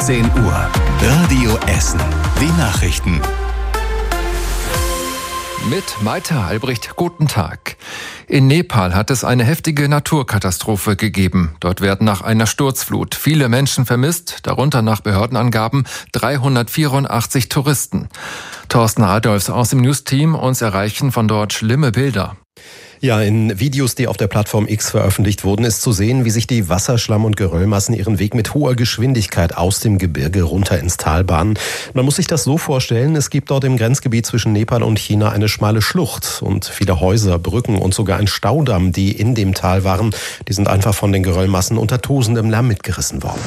17 Uhr. Radio Essen. Die Nachrichten. Mit Maite Albrecht, guten Tag. In Nepal hat es eine heftige Naturkatastrophe gegeben. Dort werden nach einer Sturzflut viele Menschen vermisst, darunter nach Behördenangaben 384 Touristen. Thorsten Adolfs aus dem News-Team, uns erreichen von dort schlimme Bilder. Ja, in Videos, die auf der Plattform X veröffentlicht wurden, ist zu sehen, wie sich die Wasserschlamm- und Geröllmassen ihren Weg mit hoher Geschwindigkeit aus dem Gebirge runter ins Tal bahnen. Man muss sich das so vorstellen, es gibt dort im Grenzgebiet zwischen Nepal und China eine schmale Schlucht und viele Häuser, Brücken und sogar ein Staudamm, die in dem Tal waren, die sind einfach von den Geröllmassen unter tosendem Lärm mitgerissen worden.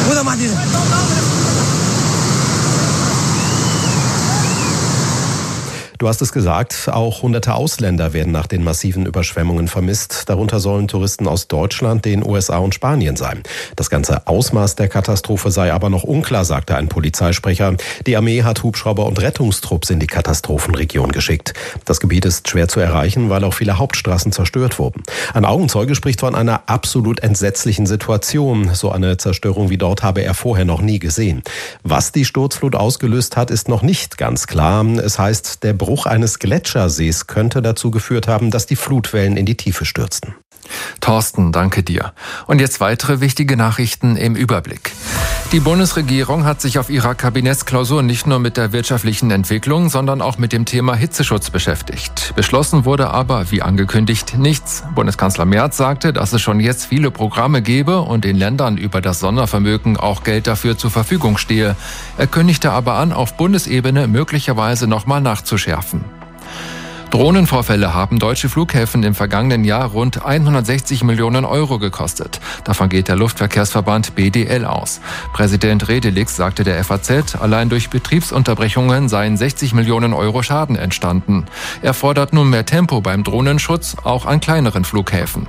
Du hast es gesagt, auch hunderte Ausländer werden nach den massiven Überschwemmungen vermisst. Darunter sollen Touristen aus Deutschland, den USA und Spanien sein. Das ganze Ausmaß der Katastrophe sei aber noch unklar, sagte ein Polizeisprecher. Die Armee hat Hubschrauber und Rettungstrupps in die Katastrophenregion geschickt. Das Gebiet ist schwer zu erreichen, weil auch viele Hauptstraßen zerstört wurden. Ein Augenzeuge spricht von einer absolut entsetzlichen Situation. So eine Zerstörung wie dort habe er vorher noch nie gesehen. Was die Sturzflut ausgelöst hat, ist noch nicht ganz klar. Es heißt, der Bruch eines Gletschersees könnte dazu geführt haben, dass die Flutwellen in die Tiefe stürzten. Thorsten, danke dir. Und jetzt weitere wichtige Nachrichten im Überblick. Die Bundesregierung hat sich auf ihrer Kabinettsklausur nicht nur mit der wirtschaftlichen Entwicklung, sondern auch mit dem Thema Hitzeschutz beschäftigt. Beschlossen wurde aber, wie angekündigt, nichts. Bundeskanzler Merz sagte, dass es schon jetzt viele Programme gebe und den Ländern über das Sondervermögen auch Geld dafür zur Verfügung stehe. Er kündigte aber an, auf Bundesebene möglicherweise nochmal nachzuschärfen. Drohnenvorfälle haben deutsche Flughäfen im vergangenen Jahr rund 160 Millionen Euro gekostet. Davon geht der Luftverkehrsverband BDL aus. Präsident Redelix sagte der FAZ, allein durch Betriebsunterbrechungen seien 60 Millionen Euro Schaden entstanden. Er fordert nun mehr Tempo beim Drohnenschutz, auch an kleineren Flughäfen.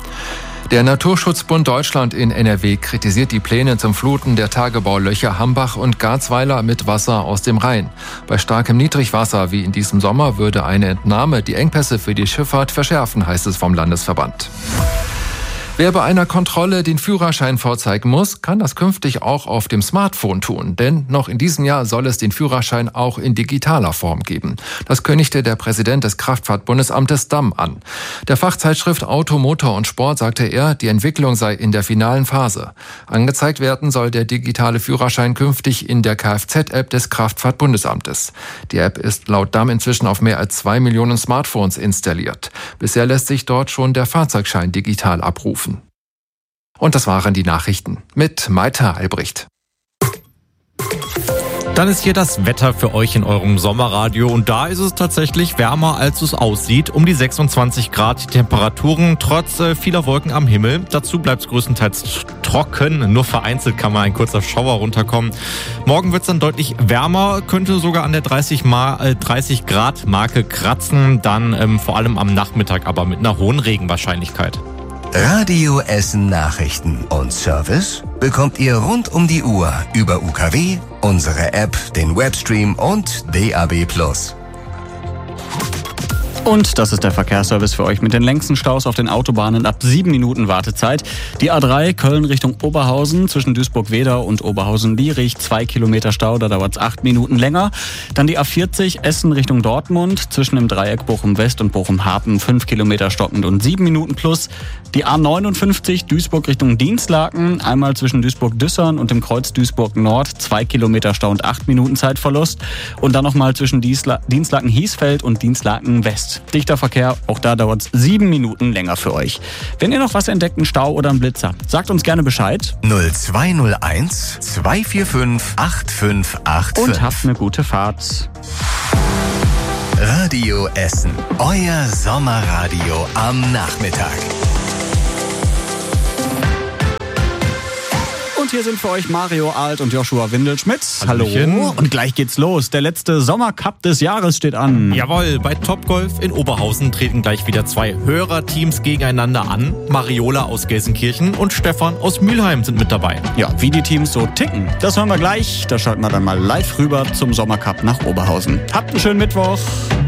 Der Naturschutzbund Deutschland in NRW kritisiert die Pläne zum Fluten der Tagebaulöcher Hambach und Garzweiler mit Wasser aus dem Rhein. Bei starkem Niedrigwasser wie in diesem Sommer würde eine Entnahme die Engpässe für die Schifffahrt verschärfen, heißt es vom Landesverband. Wer bei einer Kontrolle den Führerschein vorzeigen muss, kann das künftig auch auf dem Smartphone tun. Denn noch in diesem Jahr soll es den Führerschein auch in digitaler Form geben. Das kündigte der Präsident des Kraftfahrtbundesamtes Damm an. Der Fachzeitschrift Auto, Motor und Sport sagte er, die Entwicklung sei in der finalen Phase. Angezeigt werden soll der digitale Führerschein künftig in der Kfz-App des Kraftfahrtbundesamtes. Die App ist laut Damm inzwischen auf mehr als 2 Millionen Smartphones installiert. Bisher lässt sich dort schon der Fahrzeugschein digital abrufen. Und das waren die Nachrichten mit Maite Albrecht. Dann ist hier das Wetter für euch in eurem Sommerradio und da ist es tatsächlich wärmer, als es aussieht. Um die 26 Grad die Temperaturen, trotz vieler Wolken am Himmel. Dazu bleibt es größtenteils trocken, nur vereinzelt kann mal ein kurzer Schauer runterkommen. Morgen wird es dann deutlich wärmer, könnte sogar an der 30 Grad Marke kratzen, dann vor allem am Nachmittag, aber mit einer hohen Regenwahrscheinlichkeit. Radio Essen Nachrichten und Service bekommt ihr rund um die Uhr über UKW, unsere App, den Webstream und DAB+. Und das ist der Verkehrsservice für euch mit den längsten Staus auf den Autobahnen ab 7 Minuten Wartezeit. Die A3 Köln Richtung Oberhausen zwischen Duisburg-Wedau und Oberhausen-Lierich 2 Kilometer Stau, da dauert es 8 Minuten länger. Dann die A40 Essen Richtung Dortmund zwischen dem Dreieck Bochum-West und Bochum-Hapen 5 Kilometer stockend und 7 Minuten plus. Die A59 Duisburg Richtung Dinslaken, einmal zwischen Duisburg-Düssern und dem Kreuz Duisburg-Nord 2 Kilometer Stau und 8 Minuten Zeitverlust. Und dann nochmal zwischen Dinslaken-Hiesfeld und Dinslaken-West. Dichter Verkehr, auch da dauert es 7 Minuten länger für euch. Wenn ihr noch was entdeckt, einen Stau oder einen Blitzer, sagt uns gerne Bescheid. 0201 245 8585. Und habt eine gute Fahrt. Radio Essen, euer Sommerradio am Nachmittag. Und hier sind für euch Mario Alt und Joshua Windelschmidt. Hallöchen. Hallo. Und gleich geht's los. Der letzte Sommercup des Jahres steht an. Jawohl, bei Topgolf in Oberhausen treten gleich wieder 2 Hörerteams gegeneinander an. Mariola aus Gelsenkirchen und Stefan aus Mülheim sind mit dabei. Ja, wie die Teams so ticken, das hören wir gleich. Da schalten wir dann mal live rüber zum Sommercup nach Oberhausen. Habt einen schönen Mittwoch.